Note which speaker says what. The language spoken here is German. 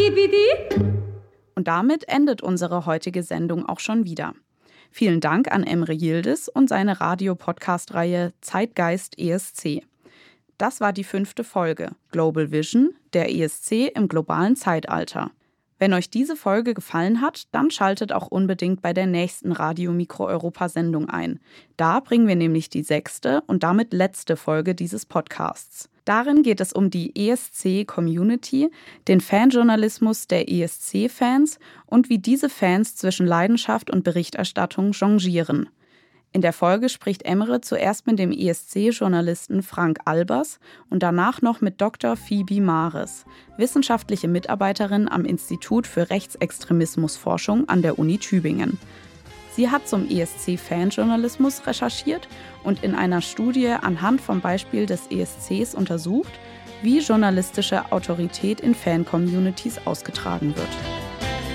Speaker 1: Skibidi.
Speaker 2: Und damit endet unsere heutige Sendung auch schon wieder. Vielen Dank an Emre Yildiz und seine Radio-Podcast-Reihe Zeitgeist ESC. Das war die 5. Folge Global Vision, der ESC im globalen Zeitalter. Wenn euch diese Folge gefallen hat, dann schaltet auch unbedingt bei der nächsten Radio Mikro Europa-Sendung ein. Da bringen wir nämlich die 6. und damit letzte Folge dieses Podcasts. Darin geht es um die ESC-Community, den Fanjournalismus der ESC-Fans und wie diese Fans zwischen Leidenschaft und Berichterstattung jonglieren. In der Folge spricht Emre zuerst mit dem ESC-Journalisten Frank Albers und danach noch mit Dr. Phoebe Mares, wissenschaftliche Mitarbeiterin am Institut für Rechtsextremismusforschung an der Uni Tübingen. Sie hat zum ESC-Fanjournalismus recherchiert und in einer Studie anhand vom Beispiel des ESCs untersucht, wie journalistische Autorität in Fan-Communities ausgetragen wird.